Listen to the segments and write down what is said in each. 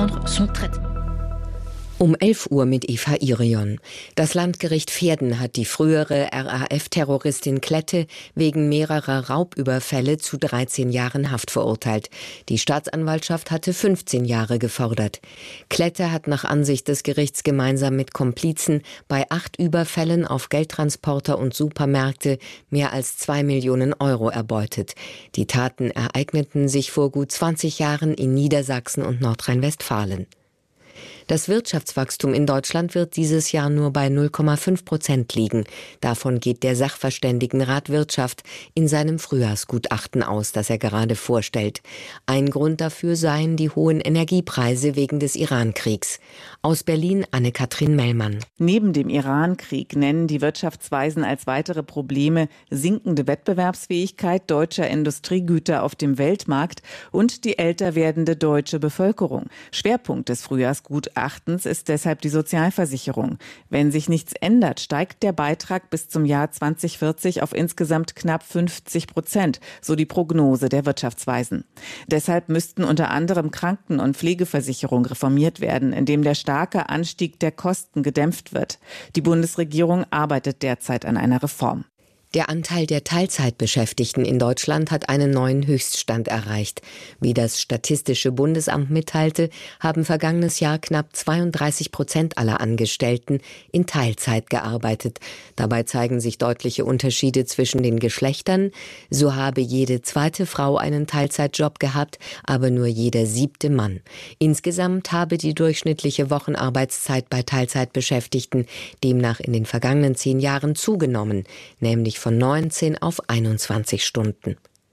reprendre son traitement. Um 11 Uhr mit Eva Irion. Das Landgericht Verden hat die frühere RAF-Terroristin Klette wegen mehrerer Raubüberfälle zu 13 Jahren Haft verurteilt. Die Staatsanwaltschaft hatte 15 Jahre gefordert. Klette hat nach Ansicht des Gerichts gemeinsam mit Komplizen bei 8 Überfällen auf Geldtransporter und Supermärkte mehr als 2 Millionen Euro erbeutet. Die Taten ereigneten sich vor gut 20 Jahren in Niedersachsen und Nordrhein-Westfalen. Das Wirtschaftswachstum in Deutschland wird dieses Jahr nur bei 0,5% liegen. Davon geht der Sachverständigenrat Wirtschaft in seinem Frühjahrsgutachten aus, das er gerade vorstellt. Ein Grund dafür seien die hohen Energiepreise wegen des Iran-Kriegs. Aus Berlin Anne-Kathrin Mellmann. Neben dem Iran-Krieg nennen die Wirtschaftsweisen als weitere Probleme sinkende Wettbewerbsfähigkeit deutscher Industriegüter auf dem Weltmarkt und die älter werdende deutsche Bevölkerung. Schwerpunkt des Frühjahrsgutachtens ist deshalb die Sozialversicherung. Wenn sich nichts ändert, steigt der Beitrag bis zum Jahr 2040 auf insgesamt knapp 50%, so die Prognose der Wirtschaftsweisen. Deshalb müssten unter anderem Kranken- und Pflegeversicherung reformiert werden, indem der starke Anstieg der Kosten gedämpft wird. Die Bundesregierung arbeitet derzeit an einer Reform. Der Anteil der Teilzeitbeschäftigten in Deutschland hat einen neuen Höchststand erreicht. Wie das Statistische Bundesamt mitteilte, haben vergangenes Jahr knapp 32% aller Angestellten in Teilzeit gearbeitet. Dabei zeigen sich deutliche Unterschiede zwischen den Geschlechtern. So habe jede zweite Frau einen Teilzeitjob gehabt, aber nur jeder 7. Mann. Insgesamt habe die durchschnittliche Wochenarbeitszeit bei Teilzeitbeschäftigten demnach in den vergangenen 10 Jahren zugenommen, nämlich von 19 auf 21 Stunden.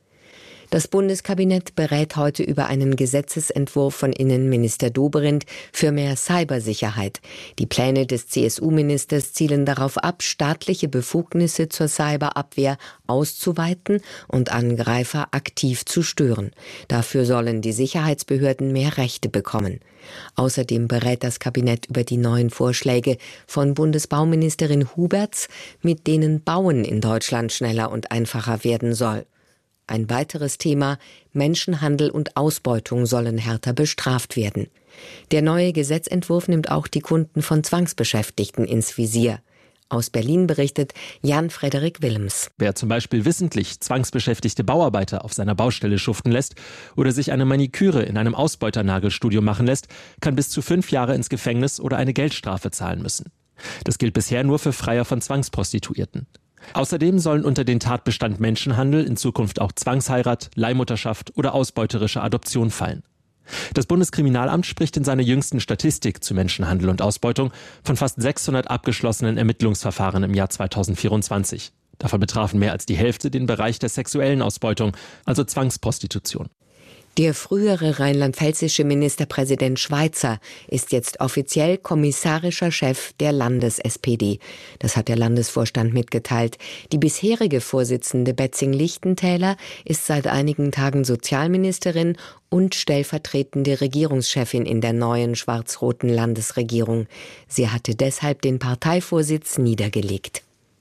Das Bundeskabinett berät heute über einen Gesetzesentwurf von Innenminister Dobrindt für mehr Cybersicherheit. Die Pläne des CSU-Ministers zielen darauf ab, staatliche Befugnisse zur Cyberabwehr auszuweiten und Angreifer aktiv zu stören. Dafür sollen die Sicherheitsbehörden mehr Rechte bekommen. Außerdem berät das Kabinett über die neuen Vorschläge von Bundesbauministerin Huberts, mit denen Bauen in Deutschland schneller und einfacher werden soll. Ein weiteres Thema: Menschenhandel und Ausbeutung sollen härter bestraft werden. Der neue Gesetzentwurf nimmt auch die Kunden von Zwangsbeschäftigten ins Visier. Aus Berlin berichtet Jan-Frederik Willems. Wer zum Beispiel wissentlich zwangsbeschäftigte Bauarbeiter auf seiner Baustelle schuften lässt oder sich eine Maniküre in einem Ausbeuternagelstudio machen lässt, kann bis zu 5 Jahre ins Gefängnis oder eine Geldstrafe zahlen müssen. Das gilt bisher nur für Freier von Zwangsprostituierten. Außerdem sollen unter den Tatbestand Menschenhandel in Zukunft auch Zwangsheirat, Leihmutterschaft oder ausbeuterische Adoption fallen. Das Bundeskriminalamt spricht in seiner jüngsten Statistik zu Menschenhandel und Ausbeutung von fast 600 abgeschlossenen Ermittlungsverfahren im Jahr 2024. Davon betrafen mehr als die Hälfte den Bereich der sexuellen Ausbeutung, also Zwangsprostitution. Der frühere rheinland-pfälzische Ministerpräsident Schweizer ist jetzt offiziell kommissarischer Chef der Landes-SPD. Das hat der Landesvorstand mitgeteilt. Die bisherige Vorsitzende Betzing-Lichtentäler ist seit einigen Tagen Sozialministerin und stellvertretende Regierungschefin in der neuen schwarz-roten Landesregierung. Sie hatte deshalb den Parteivorsitz niedergelegt.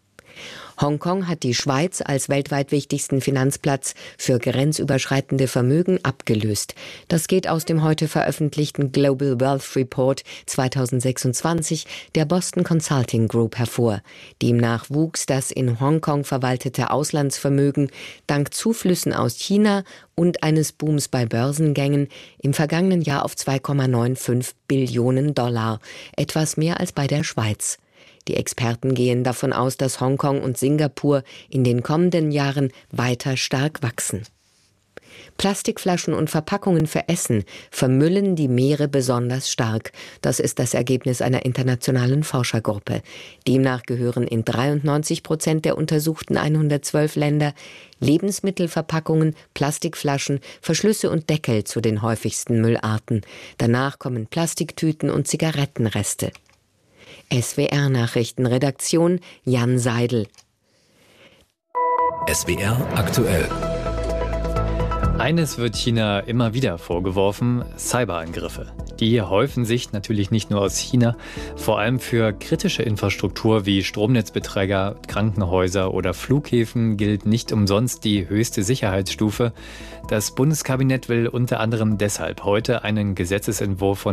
Hongkong hat die Schweiz als weltweit wichtigsten Finanzplatz für grenzüberschreitende Vermögen abgelöst. Das geht aus dem heute veröffentlichten Global Wealth Report 2026 der Boston Consulting Group hervor. Demnach wuchs das in Hongkong verwaltete Auslandsvermögen dank Zuflüssen aus China und eines Booms bei Börsengängen im vergangenen Jahr auf 2,95 Billionen $, etwas mehr als bei der Schweiz. Die Experten gehen davon aus, dass Hongkong und Singapur in den kommenden Jahren weiter stark wachsen. Plastikflaschen und Verpackungen für Essen vermüllen die Meere besonders stark. Das ist das Ergebnis einer internationalen Forschergruppe. Demnach gehören in 93% der untersuchten 112 Länder Lebensmittelverpackungen, Plastikflaschen, Verschlüsse und Deckel zu den häufigsten Müllarten. Danach kommen Plastiktüten und Zigarettenreste. SWR-Nachrichtenredaktion Jan Seidel. SWR aktuell. Eines wird China immer wieder vorgeworfen: Cyberangriffe. Die häufen sich natürlich nicht nur aus China, vor allem für kritische Infrastruktur wie Stromnetzbetreiber, Krankenhäuser oder Flughäfen gilt nicht umsonst die höchste Sicherheitsstufe. Das Bundeskabinett will unter anderem deshalb heute einen Gesetzesentwurf von